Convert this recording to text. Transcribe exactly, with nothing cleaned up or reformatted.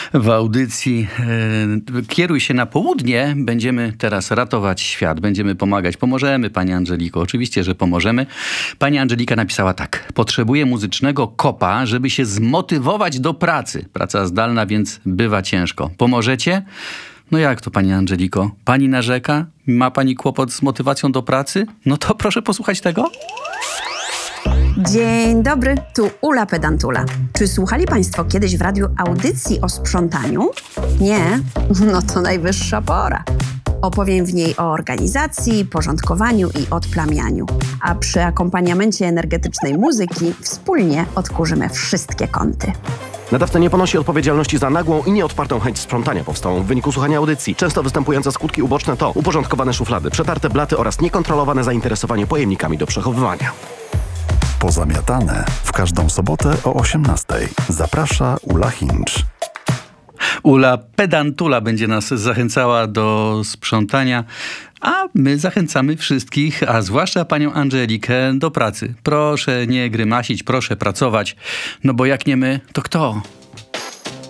W audycji e, Kieruj się na południe będziemy teraz ratować świat, będziemy pomagać. Pomożemy, Pani Angeliko, oczywiście, że pomożemy. Pani Angelika napisała tak. Potrzebuję muzycznego kopa, żeby się zmotywować do pracy. Praca zdalna, więc bywa ciężko. Pomożecie? No jak to, Pani Angeliko? Pani narzeka? Ma Pani kłopot z motywacją do pracy? No to proszę posłuchać tego. Dzień dobry, tu Ula Pedantula. Czy słuchali Państwo kiedyś w radiu audycji o sprzątaniu? Nie? No to najwyższa pora. Opowiem w niej o organizacji, porządkowaniu i odplamianiu. A przy akompaniamencie energetycznej muzyki wspólnie odkurzymy wszystkie kąty. Nadawca nie ponosi odpowiedzialności za nagłą i nieodpartą chęć sprzątania powstałą w wyniku słuchania audycji. Często występujące skutki uboczne to uporządkowane szuflady, przetarte blaty oraz niekontrolowane zainteresowanie pojemnikami do przechowywania. Pozamiatane w każdą sobotę o osiemnastej. Zaprasza Ula Hinch. Ula Pedantula będzie nas zachęcała do sprzątania, a my zachęcamy wszystkich, a zwłaszcza panią Angelikę, do pracy. Proszę nie grymasić, proszę pracować, no bo jak nie my, to kto?